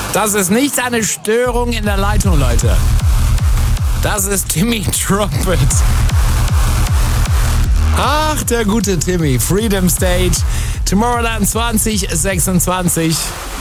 Das ist nicht eine Störung in der Leitung, Leute. Das ist Timmy Trumpet. Ach, der gute Timmy. Freedom Stage. Tomorrowland 2026.